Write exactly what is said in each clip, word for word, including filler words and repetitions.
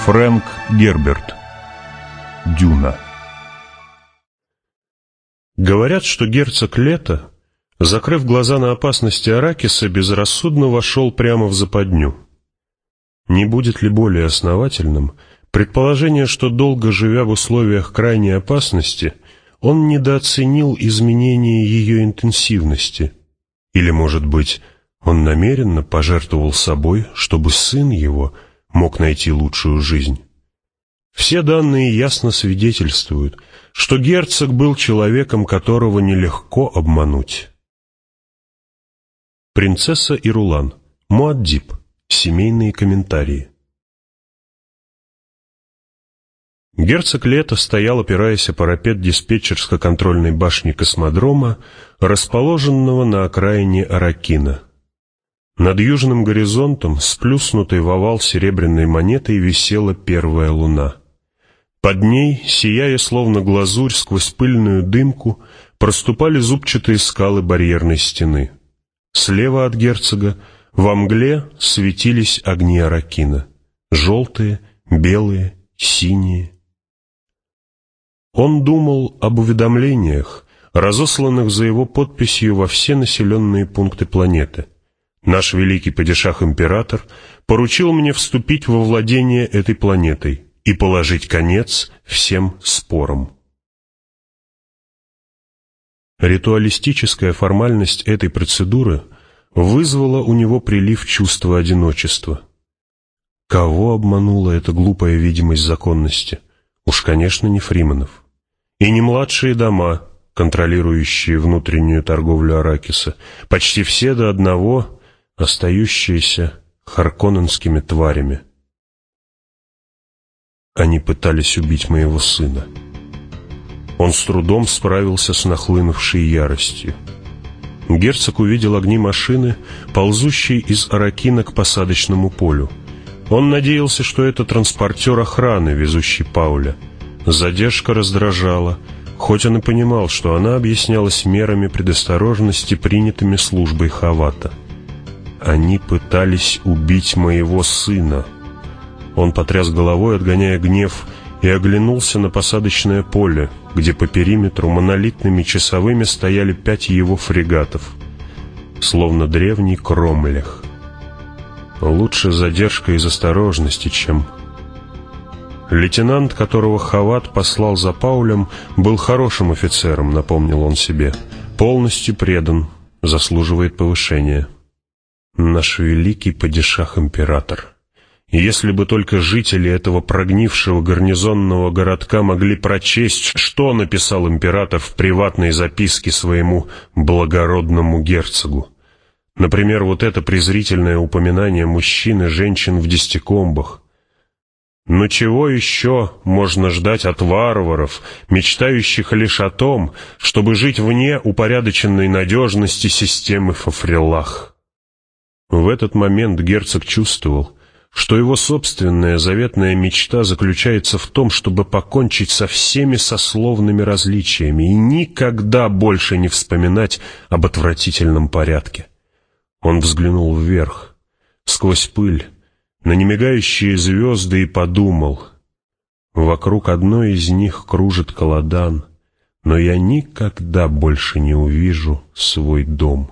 Фрэнк Герберт. Дюна. Говорят, что герцог Лето, закрыв глаза на опасности Аракиса, безрассудно вошел прямо в западню. Не будет ли более основательным предположение, что, долго живя в условиях крайней опасности, он недооценил изменение ее интенсивности? Или, может быть, он намеренно пожертвовал собой, чтобы сын его мог найти лучшую жизнь? Все данные ясно свидетельствуют, что герцог был человеком, которого нелегко обмануть. Принцесса и Рулан. Муаддиб. Семейные комментарии. Герцог Лето стоял, опираясь о парапет диспетчерско-контрольной башни космодрома, расположенного на окраине Аракина. Над южным горизонтом, сплюснутой в овал серебряной монетой, висела первая луна. Под ней, сияя словно глазурь сквозь пыльную дымку, проступали зубчатые скалы барьерной стены. Слева от герцога во мгле светились огни Аракина. Желтые, белые, синие. Он думал об уведомлениях, разосланных за его подписью во все населенные пункты планеты. Наш великий падишах-император поручил мне вступить во владение этой планетой и положить конец всем спорам. Ритуалистическая формальность этой процедуры вызвала у него прилив чувства одиночества. Кого обманула эта глупая видимость законности? Уж, конечно, не Фриманов. И не младшие дома, контролирующие внутреннюю торговлю Аракиса, почти все до одного остающиеся харконненскими тварями. Они пытались убить моего сына. Он с трудом справился с нахлынувшей яростью. Герцог увидел огни машины, ползущей из Аракина к посадочному полю. Он надеялся, что это транспортер охраны, везущий Пауля. Задержка раздражала, хоть он и понимал, что она объяснялась мерами предосторожности, принятыми службой Хавата. Они пытались убить моего сына. Он потряс головой, отгоняя гнев, и оглянулся на посадочное поле, где по периметру монолитными часовыми стояли пять его фрегатов, словно древний Кромлех. Лучше задержка из осторожности, чем... Лейтенант, которого Хават послал за Паулем, был хорошим офицером, напомнил он себе. Полностью предан, заслуживает повышения. Наш великий падишах-император. Если бы только жители этого прогнившего гарнизонного городка могли прочесть, что написал император в приватной записке своему благородному герцогу. Например, вот это презрительное упоминание мужчин и женщин в десятикомбах. Но чего еще можно ждать от варваров, мечтающих лишь о том, чтобы жить вне упорядоченной надежности системы Фафрелах? В этот момент герцог чувствовал, что его собственная заветная мечта заключается в том, чтобы покончить со всеми сословными различиями и никогда больше не вспоминать об отвратительном порядке. Он взглянул вверх, сквозь пыль, на немигающие звезды и подумал: вокруг одной из них кружит Каладан, но я никогда больше не увижу свой дом.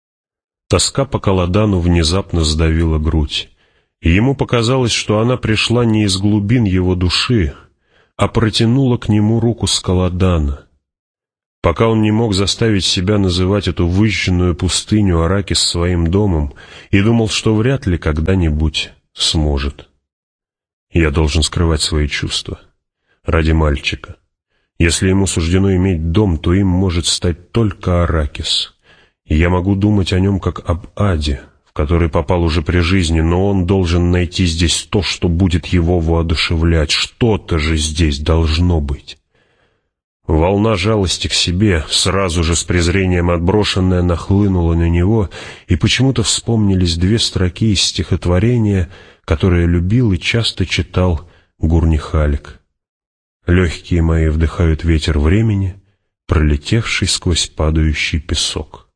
Тоска по Каладану внезапно сдавила грудь, и ему показалось, что она пришла не из глубин его души, а протянула к нему руку с Каладана. Пока он не мог заставить себя называть эту выжженную пустыню Аракис своим домом и думал, что вряд ли когда-нибудь сможет. Я должен скрывать свои чувства ради мальчика. Если ему суждено иметь дом, то им может стать только Аракис. И я могу думать о нем как об аде, в который попал уже при жизни, но он должен найти здесь то, что будет его воодушевлять. Что-то же здесь должно быть. Волна жалости к себе, сразу же с презрением отброшенная, нахлынула на него, и почему-то вспомнились две строки из стихотворения, которое любил и часто читал Гурни Халик. «Легкие мои вдыхают ветер времени, пролетевший сквозь падающий песок».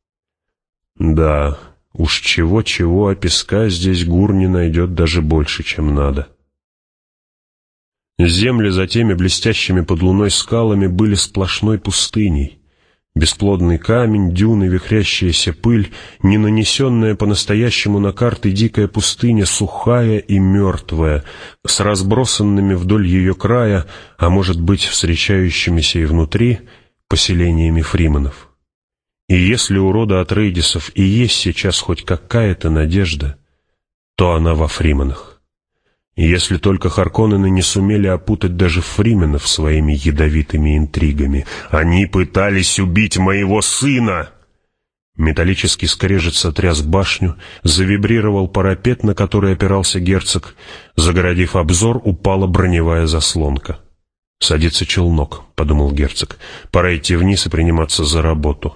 Да, уж чего-чего, а песка здесь Гурни найдет даже больше, чем надо. Земли за теми блестящими под луной скалами были сплошной пустыней. Бесплодный камень, дюны, вихрящаяся пыль, не нанесенная по-настоящему на карты дикая пустыня, сухая и мертвая, с разбросанными вдоль ее края, а может быть, встречающимися и внутри, поселениями фриманов. И если у рода Атрейдисов и есть сейчас хоть какая-то надежда, то она во фриманах. И если только Харконнены не сумели опутать даже фрименов своими ядовитыми интригами. Они пытались убить моего сына! Металлический скрежет сотряс башню, завибрировал парапет, на который опирался герцог. Загородив обзор, упала броневая заслонка. «Садится челнок», — подумал герцог. «Пора идти вниз и приниматься за работу».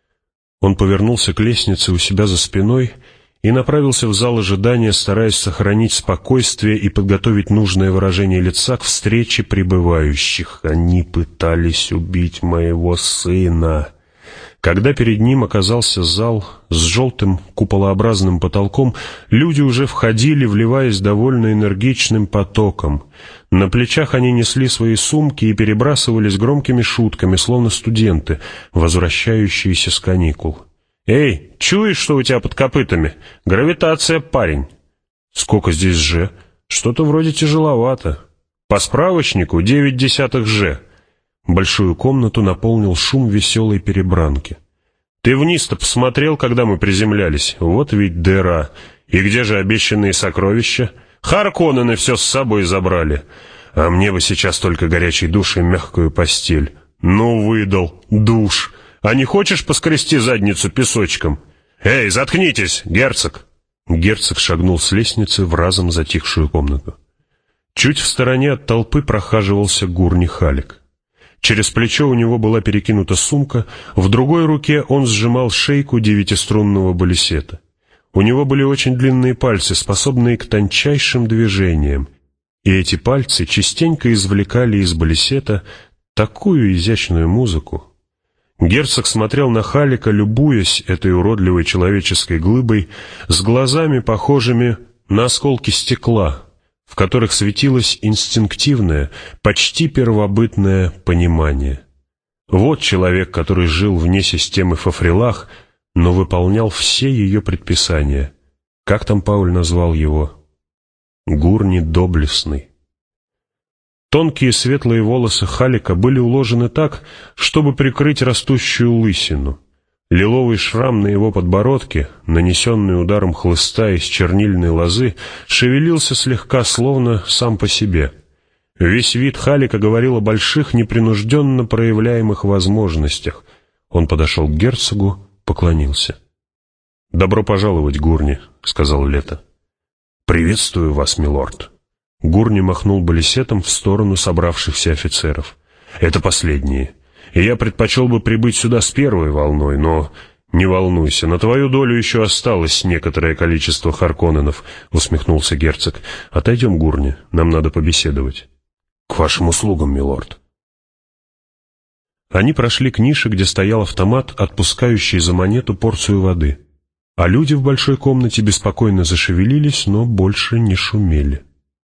Он повернулся к лестнице у себя за спиной и направился в зал ожидания, стараясь сохранить спокойствие и подготовить нужное выражение лица к встрече прибывающих. Они пытались убить моего сына. Когда перед ним оказался зал с желтым куполообразным потолком, люди уже входили, вливаясь довольно энергичным потоком. На плечах они несли свои сумки и перебрасывались громкими шутками, словно студенты, возвращающиеся с каникул. «Эй, чуешь, что у тебя под копытами? Гравитация, парень!» «Сколько здесь же? Что-то вроде тяжеловато. По справочнику девять десятых же». Большую комнату наполнил шум веселой перебранки. «Ты вниз-то посмотрел, когда мы приземлялись? Вот ведь дыра. И где же обещанные сокровища? Харконнены все с собой забрали. А мне бы сейчас только горячий душ и мягкую постель. Ну, выдал, душ. А не хочешь поскрести задницу песочком? Эй, заткнитесь, герцог!» Герцог шагнул с лестницы в разом затихшую комнату. Чуть в стороне от толпы прохаживался Гурни Халик. Через плечо у него была перекинута сумка, в другой руке он сжимал шейку девятиструнного балисета. У него были очень длинные пальцы, способные к тончайшим движениям, и эти пальцы частенько извлекали из балисета такую изящную музыку. Герцог смотрел на Халика, любуясь этой уродливой человеческой глыбой, с глазами, похожими на осколки стекла, в которых светилось инстинктивное, почти первобытное понимание. Вот человек, который жил вне системы Фафрилах, но выполнял все ее предписания. Как там Пауль назвал его? Гурни доблестный. Тонкие светлые волосы Халика были уложены так, чтобы прикрыть растущую лысину. Лиловый шрам на его подбородке, нанесенный ударом хлыста из чернильной лозы, шевелился слегка, словно сам по себе. Весь вид Халика говорил о больших, непринужденно проявляемых возможностях. Он подошел к герцогу, поклонился. «Добро пожаловать, Гурни», — сказал Лето. «Приветствую вас, милорд». Гурни махнул балисетом в сторону собравшихся офицеров. «Это последние. И я предпочел бы прибыть сюда с первой волной, но не волнуйся, на твою долю еще осталось некоторое количество Харконненов», — усмехнулся герцог. «Отойдем, Гурни, нам надо побеседовать». «К вашим услугам, милорд». Они прошли к нише, где стоял автомат, отпускающий за монету порцию воды. А люди в большой комнате беспокойно зашевелились, но больше не шумели.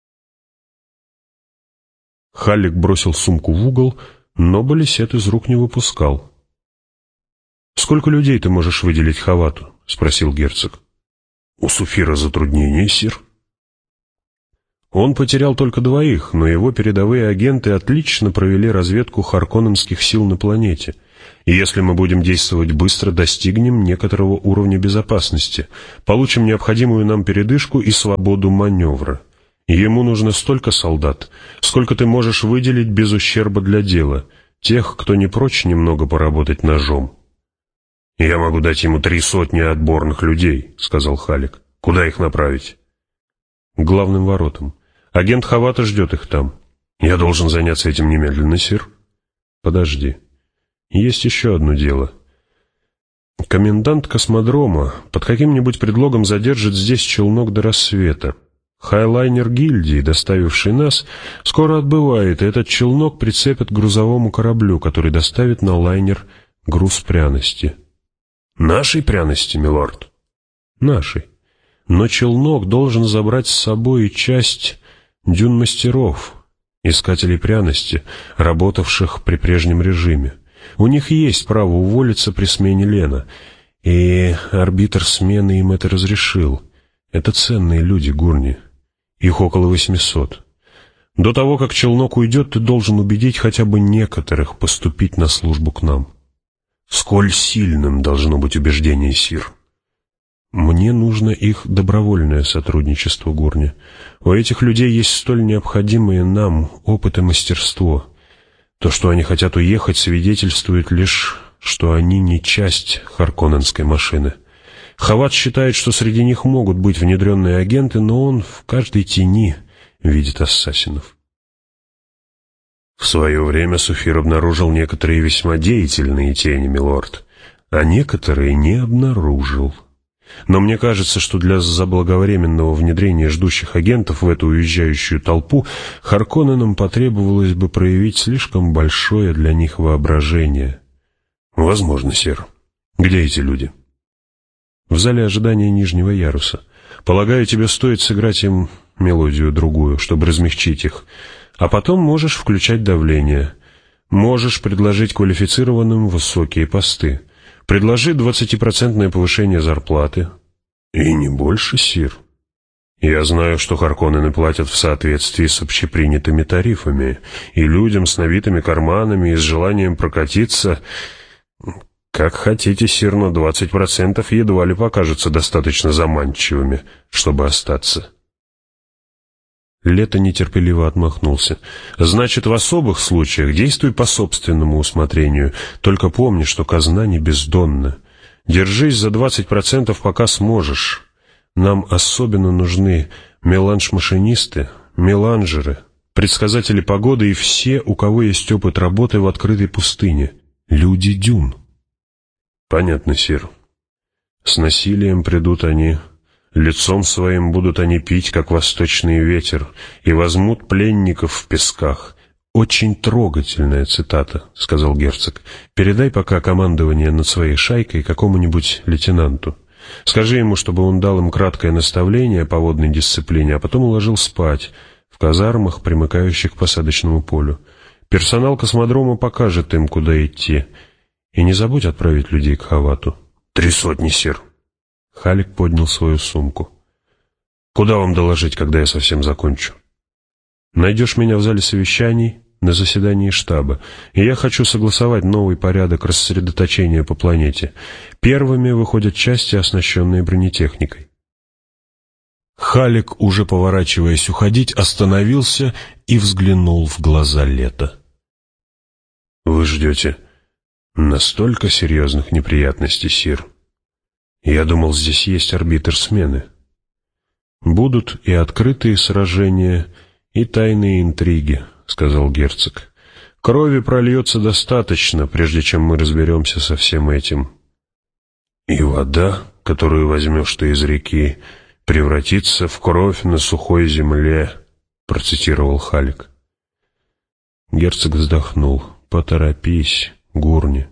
Халик бросил сумку в угол, но балисет из рук не выпускал. «Сколько людей ты можешь выделить Хавату?» — спросил герцог. «У Суфира затруднения, сир». Он потерял только двоих, но его передовые агенты отлично провели разведку харконненских сил на планете. И если мы будем действовать быстро, достигнем некоторого уровня безопасности, получим необходимую нам передышку и свободу маневра. Ему нужно столько солдат, сколько ты можешь выделить без ущерба для дела, тех, кто не прочь немного поработать ножом. «Я могу дать ему три сотни отборных людей», — сказал Халик. «Куда их направить?» «К главным воротам. Агент Хавата ждет их там. Я должен заняться этим немедленно, сир». «Подожди. Есть еще одно дело. Комендант космодрома под каким-нибудь предлогом задержит здесь челнок до рассвета. Хайлайнер гильдии, доставивший нас, скоро отбывает, и этот челнок прицепят к грузовому кораблю, который доставит на лайнер груз пряности». «Нашей пряности, милорд?» «Нашей. Но челнок должен забрать с собой часть дюн-мастеров, искателей пряности, работавших при прежнем режиме. У них есть право уволиться при смене Лена, и арбитр смены им это разрешил. Это ценные люди, Гурни. Их около восьмисот. До того, как челнок уйдет, ты должен убедить хотя бы некоторых поступить на службу к нам. Сколь сильным должно быть убеждение, сир? Мне нужно их добровольное сотрудничество, Гурни. У этих людей есть столь необходимые нам опыт и мастерство. То, что они хотят уехать, свидетельствует лишь, что они не часть харконненской машины. Хават считает, что среди них могут быть внедренные агенты, но он в каждой тени видит ассасинов. В свое время Суфир обнаружил некоторые весьма деятельные тени, милорд, а некоторые не обнаружил. Но мне кажется, что для заблаговременного внедрения ждущих агентов в эту уезжающую толпу Харконненам потребовалось бы проявить слишком большое для них воображение. Возможно, сир. Где эти люди? В зале ожидания нижнего яруса. Полагаю, тебе стоит сыграть им мелодию другую, чтобы размягчить их. А потом можешь включать давление. Можешь предложить квалифицированным высокие посты. Предложи двадцатипроцентное повышение зарплаты. И не больше, сир. Я знаю, что Харконнены платят в соответствии с общепринятыми тарифами, и людям с набитыми карманами и с желанием прокатиться... Как хотите, сир, но двадцать процентов едва ли покажутся достаточно заманчивыми, чтобы остаться. Лето нетерпеливо отмахнулся. Значит, в особых случаях действуй по собственному усмотрению, только помни, что казна не бездонна. Держись за двадцать процентов, пока сможешь. Нам особенно нужны меланж-машинисты, меланжеры, предсказатели погоды и все, у кого есть опыт работы в открытой пустыне. Люди дюн. Понятно, сир. С насилием придут они, лицом своим будут они пить, как восточный ветер, и возьмут пленников в песках. Очень трогательная цитата, сказал герцог. Передай пока командование над своей шайкой какому-нибудь лейтенанту. Скажи ему, чтобы он дал им краткое наставление по водной дисциплине, а потом уложил спать в казармах, примыкающих к посадочному полю. Персонал космодрома покажет им, куда идти. И не забудь отправить людей к Хавату. Три сотни, сир. Халик поднял свою сумку. Куда вам доложить, когда я совсем закончу? Найдешь меня в зале совещаний на заседании штаба, и я хочу согласовать новый порядок рассредоточения по планете. Первыми выходят части, оснащенные бронетехникой. Халик, уже поворачиваясь уходить, остановился и взглянул в глаза Лета. Вы ждете настолько серьезных неприятностей, сир? Я думал, здесь есть арбитр смены. Будут и открытые сражения, и тайные интриги, сказал герцог. Крови прольется достаточно, прежде чем мы разберемся со всем этим. И вода, которую возьмешь ты из реки, превратится в кровь на сухой земле, процитировал Халик. Герцог вздохнул. Поторопись, Гурни.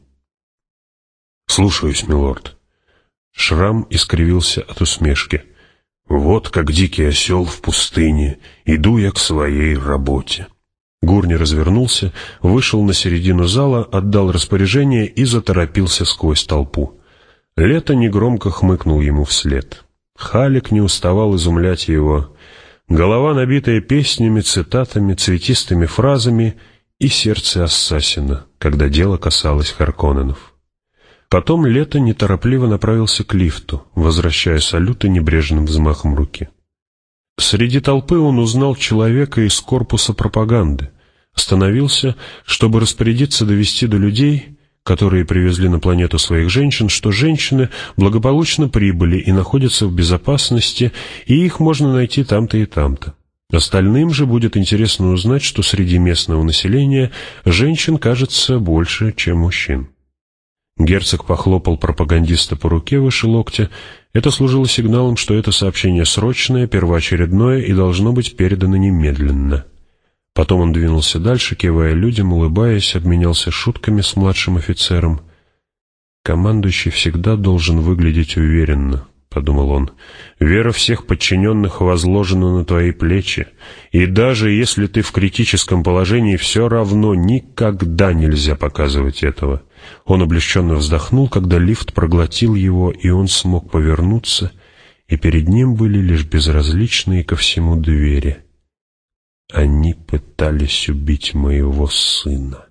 Слушаюсь, милорд. Шрам искривился от усмешки. Вот как дикий осел в пустыне, иду я к своей работе. Гурни развернулся, вышел на середину зала, отдал распоряжение и заторопился сквозь толпу. Лето негромко хмыкнул ему вслед. Халик не уставал изумлять его. Голова, набитая песнями, цитатами, цветистыми фразами, и сердце ассасина, когда дело касалось Харконненов. Потом Лето неторопливо направился к лифту, возвращая салюты небрежным взмахом руки. Среди толпы он узнал человека из корпуса пропаганды, остановился, чтобы распорядиться довести до людей, которые привезли на планету своих женщин, что женщины благополучно прибыли и находятся в безопасности, и их можно найти там-то и там-то. Остальным же будет интересно узнать, что среди местного населения женщин, кажется, больше, чем мужчин. Герцог похлопал пропагандиста по руке выше локтя. Это служило сигналом, что это сообщение срочное, первоочередное и должно быть передано немедленно. Потом он двинулся дальше, кивая людям, улыбаясь, обменялся шутками с младшим офицером. «Командующий всегда должен выглядеть уверенно», — подумал он, — «вера всех подчиненных возложена на твои плечи, и даже если ты в критическом положении, все равно никогда нельзя показывать этого». Он облегченно вздохнул, когда лифт проглотил его, и он смог повернуться, и перед ним были лишь безразличные ко всему двери. Они пытались убить моего сына.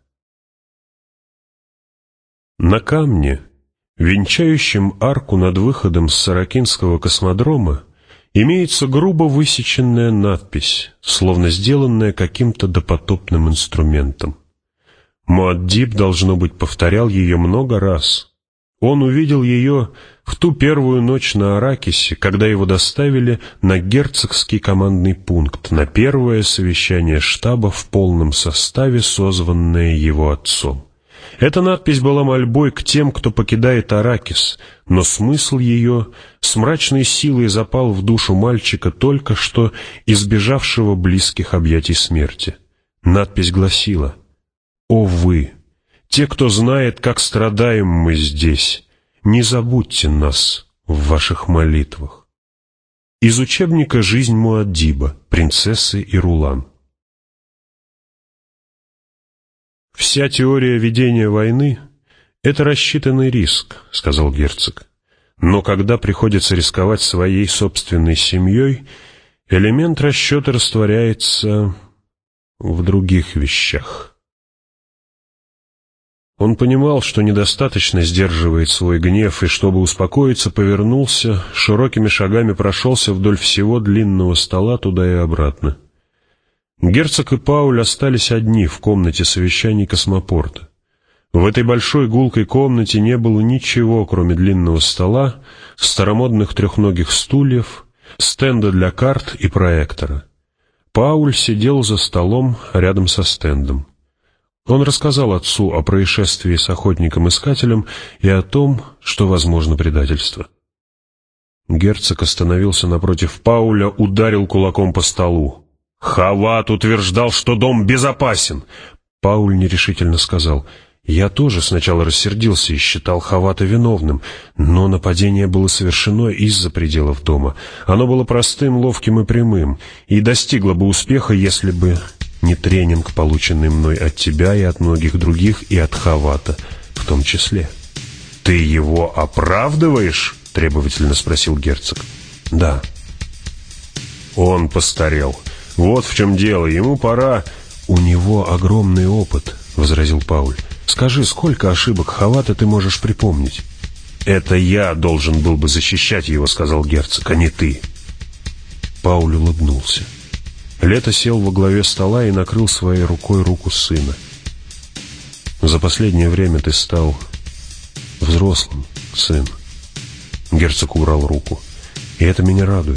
На камне, венчающем арку над выходом с Сорокинского космодрома, имеется грубо высеченная надпись, словно сделанная каким-то допотопным инструментом. Муаддиб, должно быть, повторял ее много раз. Он увидел ее в ту первую ночь на Аракисе, когда его доставили на герцогский командный пункт, на первое совещание штаба в полном составе, созванное его отцом. Эта надпись была мольбой к тем, кто покидает Аракис, но смысл ее с мрачной силой запал в душу мальчика, только что избежавшего близких объятий смерти. Надпись гласила: «О вы, те, кто знает, как страдаем мы здесь, не забудьте нас в ваших молитвах». Из учебника «Жизнь Муаддиба. Принцессы и Рулан». «Вся теория ведения войны — это рассчитанный риск», — сказал герцог. «Но когда приходится рисковать своей собственной семьей, элемент расчета растворяется в других вещах». Он понимал, что недостаточно сдерживает свой гнев, и, чтобы успокоиться, повернулся, широкими шагами прошелся вдоль всего длинного стола туда и обратно. Герцог и Пауль остались одни в комнате совещаний космопорта. В этой большой гулкой комнате не было ничего, кроме длинного стола, старомодных трехногих стульев, стенда для карт и проектора. Пауль сидел за столом рядом со стендом. Он рассказал отцу о происшествии с охотником-искателем и о том, что возможно предательство. Герцог остановился напротив Пауля, ударил кулаком по столу. «Хават утверждал, что дом безопасен!» Пауль нерешительно сказал: «Я тоже сначала рассердился и считал Хавата виновным, но нападение было совершено из-за пределов дома. Оно было простым, ловким и прямым, и достигло бы успеха, если бы не тренинг, полученный мной от тебя и от многих других, и от Хавата в том числе». «Ты его оправдываешь?» — требовательно спросил герцог. «Да». «Он постарел. Вот в чем дело, ему пора...» «У него огромный опыт», — возразил Пауль. «Скажи, сколько ошибок Хавата ты можешь припомнить?» «Это я должен был бы защищать его», — сказал герцог, — «а не ты». Пауль улыбнулся. Лето сел во главе стола и накрыл своей рукой руку сына. «За последнее время ты стал взрослым, сын». Герцог убрал руку. «И это меня радует».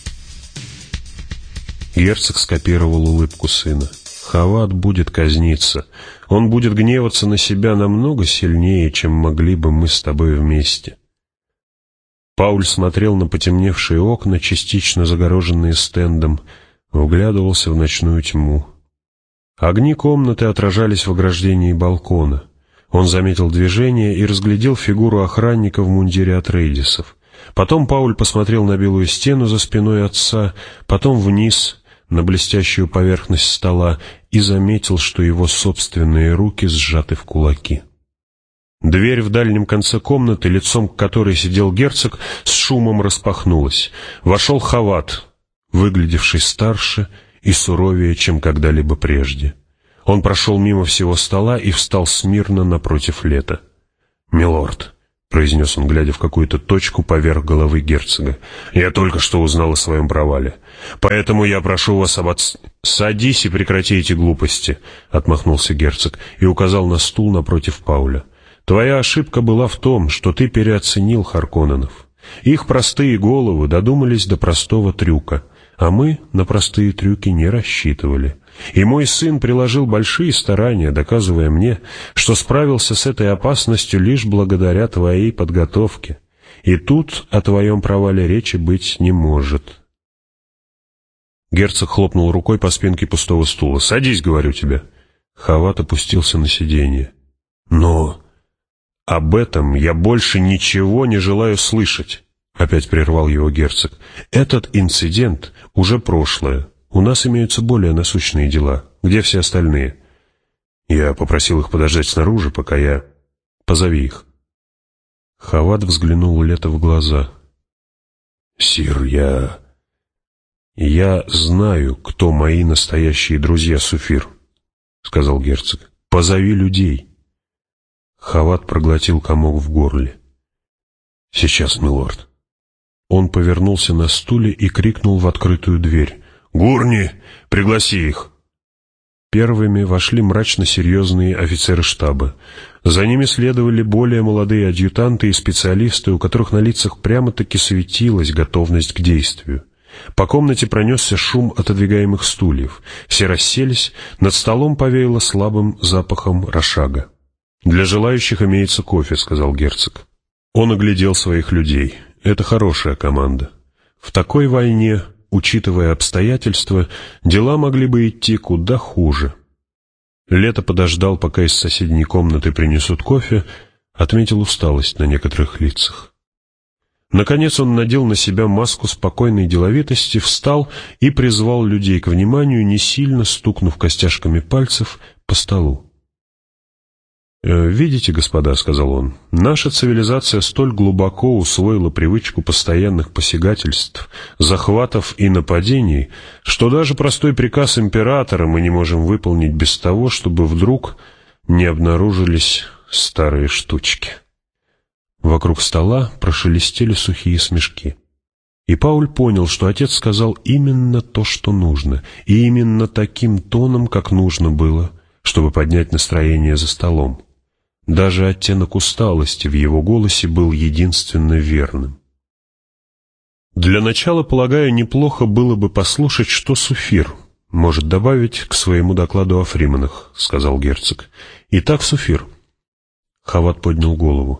Герцог скопировал улыбку сына. «Хават будет казниться. Он будет гневаться на себя намного сильнее, чем могли бы мы с тобой вместе». Пауль смотрел на потемневшие окна, частично загороженные стендом, вглядывался в ночную тьму. Огни комнаты отражались в ограждении балкона. Он заметил движение и разглядел фигуру охранника в мундире Атрейдисов. Потом Пауль посмотрел на белую стену за спиной отца, потом вниз, на блестящую поверхность стола, и заметил, что его собственные руки сжаты в кулаки. Дверь в дальнем конце комнаты, лицом к которой сидел герцог, с шумом распахнулась. Вошел Хават, выглядевший старше и суровее, чем когда-либо прежде. Он прошел мимо всего стола и встал смирно напротив Лета. «Милорд», — произнес он, глядя в какую-то точку поверх головы герцога, — «я только что узнал о своем провале. Поэтому я прошу вас об отц...» «Садись и прекрати эти глупости», — отмахнулся герцог и указал на стул напротив Пауля. «Твоя ошибка была в том, что ты переоценил Харконненов. Их простые головы додумались до простого трюка, а мы на простые трюки не рассчитывали. И мой сын приложил большие старания, доказывая мне, что справился с этой опасностью лишь благодаря твоей подготовке. И тут о твоем провале речи быть не может». Герцог хлопнул рукой по спинке пустого стула. «Садись, говорю тебе». Хават опустился на сиденье. «Но об этом я больше ничего не желаю слышать», Опять прервал его герцог. «Этот инцидент уже прошлое. У нас имеются более насущные дела. Где все остальные?» «Я попросил их подождать снаружи, пока я... Позови их». Хават взглянул Лето в глаза. «Сир, я... я знаю, кто мои настоящие друзья, Суфир», — сказал герцог. «Позови людей». Хават проглотил комок в горле. «Сейчас, милорд». Он повернулся на стуле и крикнул в открытую дверь. «Гурни, пригласи их!» Первыми вошли мрачно-серьезные офицеры штаба. За ними следовали более молодые адъютанты и специалисты, у которых на лицах прямо-таки светилась готовность к действию. По комнате пронесся шум отодвигаемых стульев. Все расселись, над столом повеяло слабым запахом рошага. «Для желающих имеется кофе», — сказал герцог. Он оглядел своих людей. «Это хорошая команда. В такой войне, учитывая обстоятельства, дела могли бы идти куда хуже». Лето подождал, пока из соседней комнаты принесут кофе, отметил усталость на некоторых лицах. Наконец он надел на себя маску спокойной деловитости, встал и призвал людей к вниманию, не сильно стукнув костяшками пальцев по столу. «Видите, господа, — сказал он, — наша цивилизация столь глубоко усвоила привычку постоянных посягательств, захватов и нападений, что даже простой приказ императора мы не можем выполнить без того, чтобы вдруг не обнаружились старые штучки». Вокруг стола прошелестели сухие смешки. И Пауль понял, что отец сказал именно то, что нужно, и именно таким тоном, как нужно было, чтобы поднять настроение за столом. Даже оттенок усталости в его голосе был единственно верным. «Для начала, полагаю, неплохо было бы послушать, что Суфир может добавить к своему докладу о Фриманах», — сказал герцог. «Итак, Суфир». Хават поднял голову.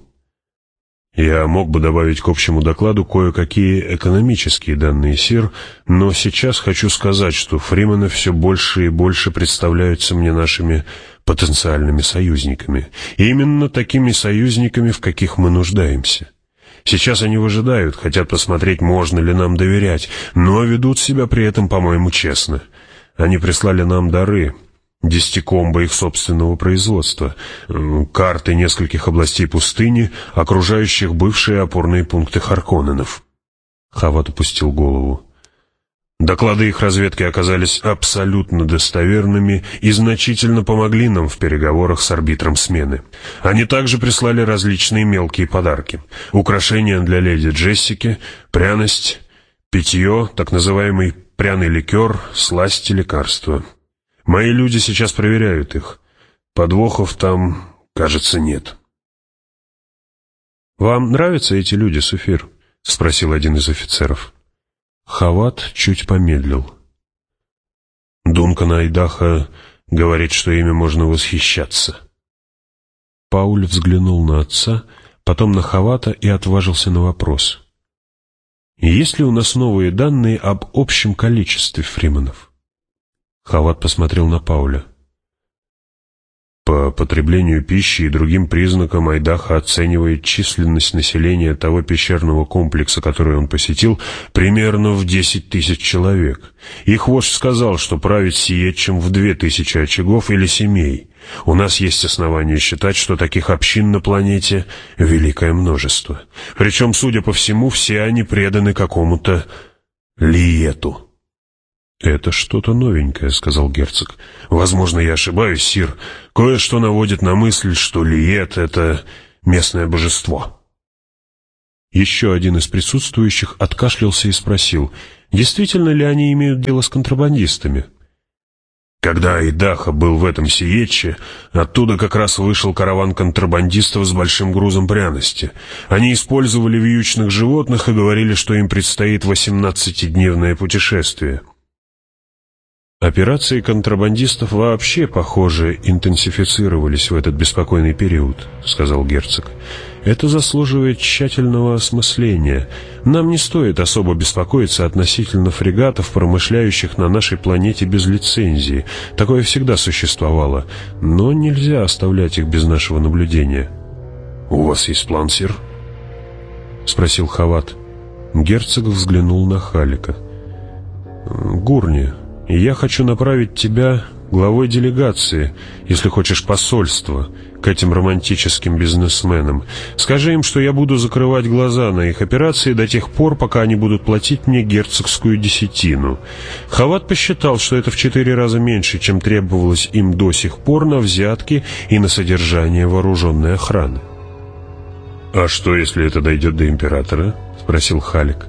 «Я мог бы добавить к общему докладу кое-какие экономические данные, сир, но сейчас хочу сказать, что Фриманы все больше и больше представляются мне нашими потенциальными союзниками. И именно такими союзниками, в каких мы нуждаемся. Сейчас они выжидают, хотят посмотреть, можно ли нам доверять, но ведут себя при этом, по-моему, честно. Они прислали нам дары, десятикомбо их собственного производства, карты нескольких областей пустыни, окружающих бывшие опорные пункты Харконненов». Хават опустил голову. «Доклады их разведки оказались абсолютно достоверными и значительно помогли нам в переговорах с арбитром смены. Они также прислали различные мелкие подарки. Украшения для леди Джессики, пряность, питье, так называемый пряный ликер, сласти, лекарства. Мои люди сейчас проверяют их. Подвохов там, кажется, нет». «Вам нравятся эти люди, Суфир?» — спросил один из офицеров. Хават чуть помедлил. «Дункан Айдаха говорит, что ими можно восхищаться». Пауль взглянул на отца, потом на Хавата и отважился на вопрос. «Есть ли у нас новые данные об общем количестве фриманов?» Хават посмотрел на Пауля. «По потреблению пищи и другим признакам Айдаха оценивает численность населения того пещерного комплекса, который он посетил, примерно в десять тысяч человек. Их вождь сказал, что править Сиетчем в две тысячи очагов или семей. У нас есть основания считать, что таких общин на планете великое множество. Причем, судя по всему, все они преданы какому-то Лиету». «Это что-то новенькое», — сказал герцог. «Возможно, я ошибаюсь, сир. Кое-что наводит на мысль, что Лиет — это местное божество». Еще один из присутствующих откашлялся и спросил, действительно ли они имеют дело с контрабандистами. «Когда Айдаха был в этом Сиетче, оттуда как раз вышел караван контрабандистов с большим грузом пряности. Они использовали вьючных животных и говорили, что им предстоит восемнадцатидневное путешествие». «Операции контрабандистов вообще, похоже, интенсифицировались в этот беспокойный период», — сказал герцог. «Это заслуживает тщательного осмысления. Нам не стоит особо беспокоиться относительно фрегатов, промышляющих на нашей планете без лицензии. Такое всегда существовало, но нельзя оставлять их без нашего наблюдения». «У вас есть план, сир?» — спросил Хават. Герцог взглянул на Халлека. «Гурни, я хочу направить тебя главой делегации, если хочешь посольства, к этим романтическим бизнесменам. Скажи им, что я буду закрывать глаза на их операции до тех пор, пока они будут платить мне герцогскую десятину». Хават посчитал, что это в четыре раза меньше, чем требовалось им до сих пор на взятки и на содержание вооруженной охраны. «А что, если это дойдет до императора?» — спросил Халлек.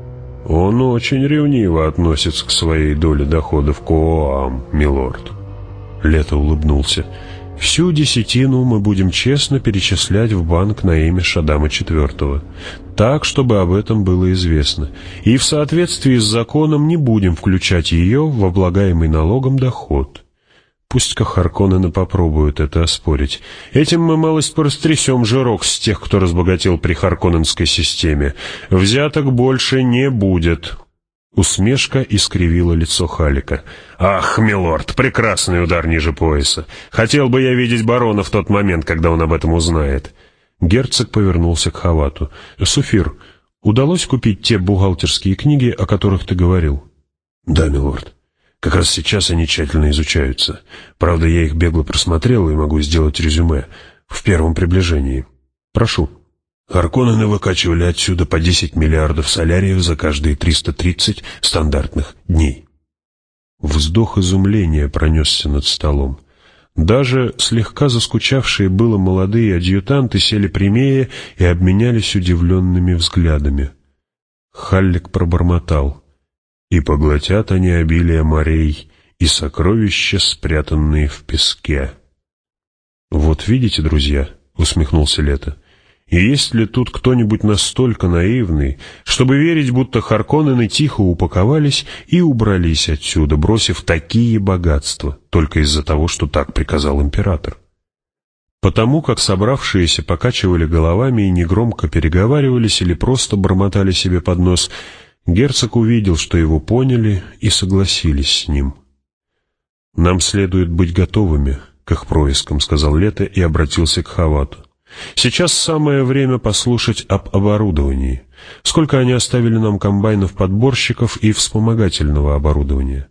«Он очень ревниво относится к своей доле доходов Кооам, милорд». Лето улыбнулся. «Всю десятину мы будем честно перечислять в банк на имя Шаддама четвёртого, так, чтобы об этом было известно, и в соответствии с законом не будем включать ее в облагаемый налогом доход. Пусть-ка Харконнены попробуют это оспорить. Этим мы малость порастрясем жирок с тех, кто разбогател при Харконненской системе. Взяток больше не будет». Усмешка искривила лицо Халлека. «Ах, милорд, прекрасный удар ниже пояса. Хотел бы я видеть барона в тот момент, когда он об этом узнает». Герцог повернулся к Хавату. «Суфир, удалось купить те бухгалтерские книги, о которых ты говорил?» «Да, милорд. Как раз сейчас они тщательно изучаются. Правда, я их бегло просмотрел и могу сделать резюме в первом приближении. Прошу». Харконнены выкачивали отсюда по десять миллиардов соляриев за каждые триста тридцать стандартных дней. Вздох изумления пронесся над столом. Даже слегка заскучавшие было молодые адъютанты сели прямее и обменялись удивленными взглядами. Халлек пробормотал: «И поглотят они обилие морей и сокровища, спрятанные в песке». «Вот видите, друзья», — усмехнулся Лето, — «и есть ли тут кто-нибудь настолько наивный, чтобы верить, будто Харконнены тихо упаковались и убрались отсюда, бросив такие богатства, только из-за того, что так приказал император?» Потому как собравшиеся покачивали головами и негромко переговаривались или просто бормотали себе под нос, герцог увидел, что его поняли и согласились с ним. «Нам следует быть готовыми к их проискам», — сказал Лето и обратился к Хавату. «Сейчас самое время послушать об оборудовании. Сколько они оставили нам комбайнов-подборщиков и вспомогательного оборудования?»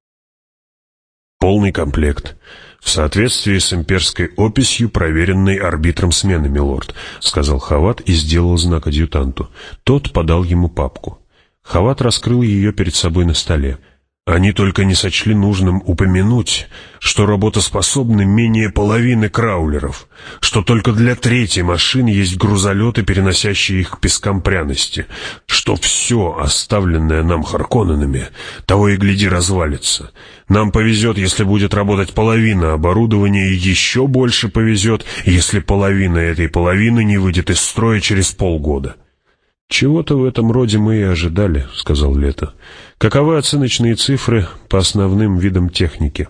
«Полный комплект, в соответствии с имперской описью, проверенной арбитром смены, милорд», — сказал Хават и сделал знак адъютанту. Тот подал ему папку. Хават раскрыл ее перед собой на столе. «Они только не сочли нужным упомянуть, что работоспособны менее половины краулеров, что только для третьей машин есть грузолеты, переносящие их к пескам пряности, что все, оставленное нам Харконненами, того и гляди развалится. Нам повезет, если будет работать половина оборудования, и еще больше повезет, если половина этой половины не выйдет из строя через полгода». «Чего-то в этом роде мы и ожидали», — сказал Лето. «Каковы оценочные цифры по основным видам техники?»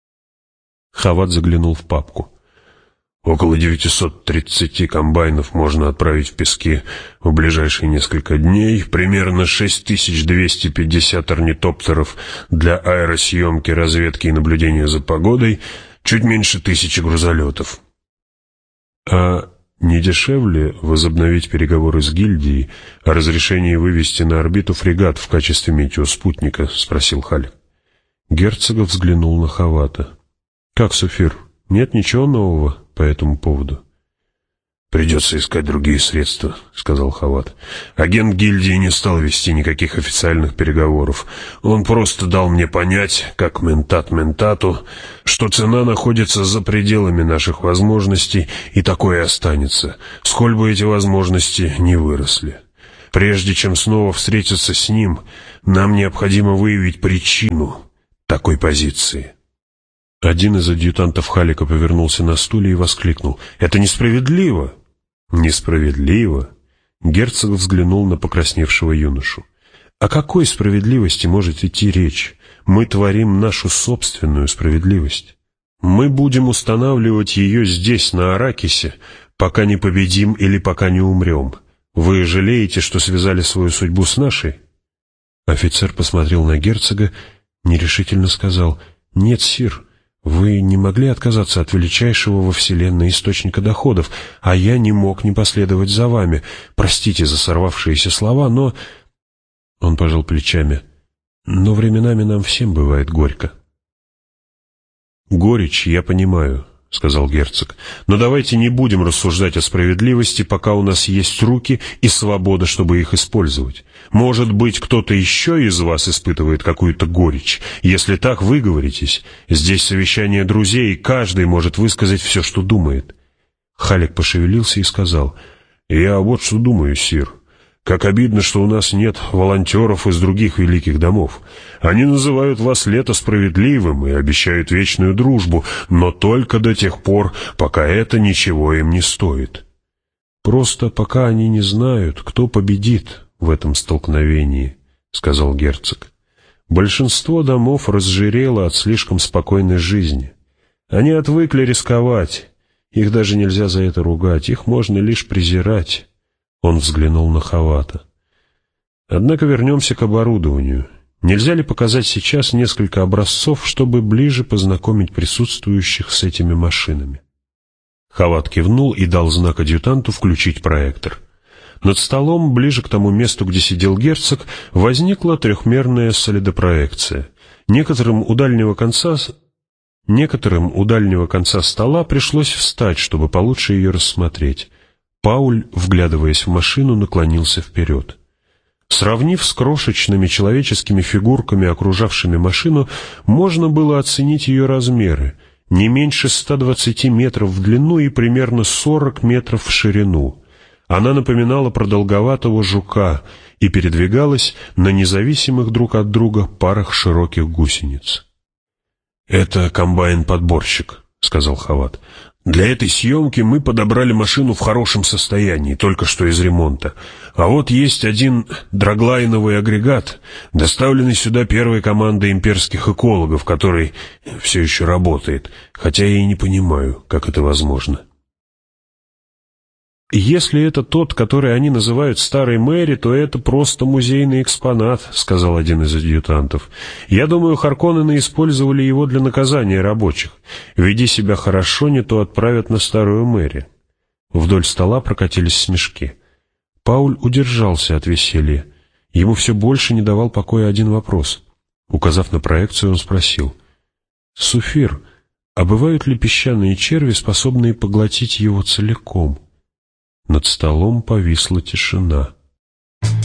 Хават заглянул в папку. «Около девятисот тридцати комбайнов можно отправить в пески в ближайшие несколько дней, примерно шесть тысяч двести пятьдесят орнитоптеров для аэросъемки, разведки и наблюдения за погодой, чуть меньше тысячи грузолетов». «А не дешевле возобновить переговоры с гильдией о разрешении вывести на орбиту фрегат в качестве метеоспутника?» — спросил Халлек. Герцог взглянул на Хавата. «Как, Суфир, нет ничего нового по этому поводу?» «Придется искать другие средства», — сказал Хават. «Агент гильдии не стал вести никаких официальных переговоров. Он просто дал мне понять, как ментат ментату, что цена находится за пределами наших возможностей, и такое останется, сколь бы эти возможности не выросли. Прежде чем снова встретиться с ним, нам необходимо выявить причину такой позиции». Один из адъютантов Халлека повернулся на стуле и воскликнул: «Это несправедливо!» «Несправедливо?» Герцог взглянул на покрасневшего юношу. «О какой справедливости может идти речь? Мы творим нашу собственную справедливость. Мы будем устанавливать ее здесь, на Аракисе, пока не победим или пока не умрем. Вы жалеете, что связали свою судьбу с нашей?» Офицер посмотрел на герцога, нерешительно сказал: «Нет, сир, вы не могли отказаться от величайшего во вселенной источника доходов, а я не мог не последовать за вами. Простите за сорвавшиеся слова, но Он пожал плечами. «Но временами нам всем бывает горько». «Горечь я понимаю», — сказал герцог. «Но давайте не будем рассуждать о справедливости, пока у нас есть руки и свобода, чтобы их использовать. Может быть, кто-то еще из вас испытывает какую-то горечь. Если так, выговоритесь. Здесь совещание друзей, и каждый может высказать все, что думает». Халек пошевелился и сказал: «Я вот что думаю, сир. Как обидно, что у нас нет волонтеров из других великих домов. Они называют вас лето справедливым и обещают вечную дружбу, но только до тех пор, пока это ничего им не стоит. Просто пока они не знают, кто победит в этом столкновении», — сказал герцог. «Большинство домов разжирело от слишком спокойной жизни. Они отвыкли рисковать. Их даже нельзя за это ругать, их можно лишь презирать». Он взглянул на Хавата. «Однако вернемся к оборудованию. Нельзя ли показать сейчас несколько образцов, чтобы ближе познакомить присутствующих с этими машинами?» Хават кивнул и дал знак адъютанту включить проектор. Над столом, ближе к тому месту, где сидел герцог, возникла трехмерная солидопроекция. Некоторым у дальнего конца... Некоторым у дальнего конца стола пришлось встать, чтобы получше ее рассмотреть. Пауль, вглядываясь в машину, наклонился вперед. Сравнив с крошечными человеческими фигурками, окружавшими машину, можно было оценить ее размеры — не меньше ста двадцати метров в длину и примерно сорок метров в ширину. Она напоминала продолговатого жука и передвигалась на независимых друг от друга парах широких гусениц. «Это комбайн-подборщик», — сказал Хават. «Для этой съемки мы подобрали машину в хорошем состоянии, только что из ремонта. А вот есть один драглайновый агрегат, доставленный сюда первой командой имперских экологов, который все еще работает, хотя я и не понимаю, как это возможно». «Если это тот, который они называют Старой Мэри, то это просто музейный экспонат», — сказал один из адъютантов. «Я думаю, Харконнены использовали его для наказания рабочих. Веди себя хорошо, не то отправят на Старую Мэри». Вдоль стола прокатились смешки. Пауль удержался от веселья. Ему все больше не давал покоя один вопрос. Указав на проекцию, он спросил: «Суфир, а бывают ли песчаные черви, способные поглотить его целиком?» Над столом повисла тишина.